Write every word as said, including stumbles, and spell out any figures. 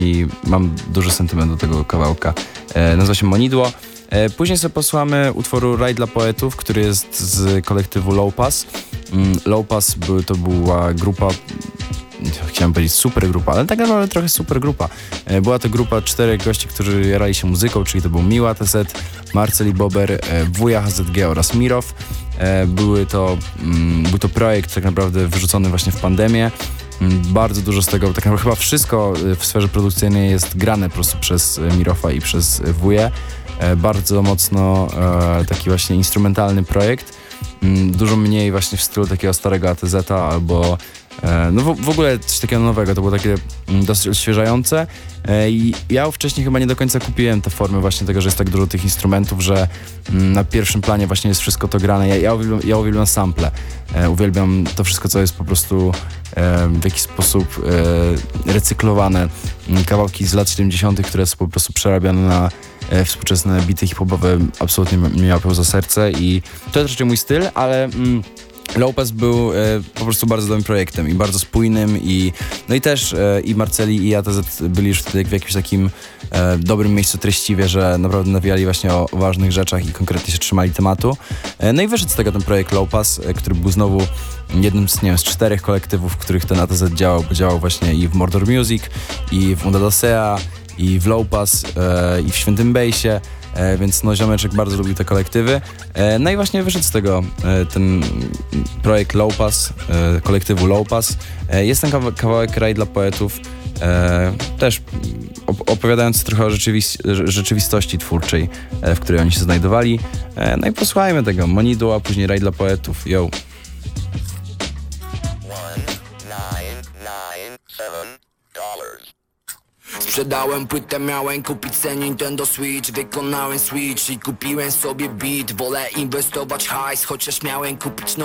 i mam duży sentyment do tego kawałka. E, nazywa się Monidło. E, później sobie posłuchamy utworu Raj dla poetów, który jest z kolektywu Low Pass. Mm, Low Pass był, to była grupa, chciałem powiedzieć super grupa, ale tak naprawdę trochę super grupa. E, była to grupa czterech gości, którzy jarali się muzyką, czyli to był Miła T Z, Marcel i Bober, e, Wuja H Z G oraz Mirow. E, były to, mm, był to projekt tak naprawdę wyrzucony właśnie w pandemię. Bardzo dużo z tego, tak naprawdę chyba wszystko w sferze produkcyjnej jest grane po prostu przez Mirofa i przez Wuję. Bardzo mocno e, taki właśnie instrumentalny projekt. Dużo mniej właśnie w stylu takiego starego A T Z-a albo e, no w, w ogóle coś takiego nowego. To było takie dosyć odświeżające e, i ja wcześniej chyba nie do końca kupiłem te formy właśnie tego, że jest tak dużo tych instrumentów, że m, na pierwszym planie właśnie jest wszystko to grane. Ja, ja, uwielbiam, ja uwielbiam sample. E, uwielbiam to wszystko, co jest po prostu e, w jakiś sposób e, recyklowane. Kawałki z lat siedemdziesiątych, które są po prostu przerabiane na e, współczesne bity hip-hopowe, absolutnie mnie łapią za serce i to jest raczej mój styl, ale mm, Low Pass był e, po prostu bardzo dobrym projektem i bardzo spójnym i no i też e, i Marceli i A T Z byli już wtedy w jakimś takim e, dobrym miejscu treściwie, że naprawdę nawijali właśnie o, o ważnych rzeczach i konkretnie się trzymali tematu. E, no i wyszedł z tego ten projekt Low Pass, e, który był znowu jednym z, nie wiem, z czterech kolektywów, w których ten A T Z działał, bo działał właśnie i w Mordor Music, i w Undadosea, i w Low Pass, e, i w Świętym Bejsie. E, więc no ziomeczek bardzo lubił te kolektywy. E, no i właśnie wyszedł z tego e, ten projekt Low Pass, e, kolektywu Low Pass. E, jest ten kawa- kawałek Raj dla poetów, e, też op- opowiadający trochę o rzeczywis- rzeczywistości twórczej, e, w której oni się znajdowali. E, no i posłuchajmy tego, Monidło, a później Raj dla poetów. Yo! Sprzedałem płytę, miałem kupić se Nintendo Switch. Wykonałem switch i kupiłem sobie beat. Wolę inwestować hajs, chociaż miałem kupić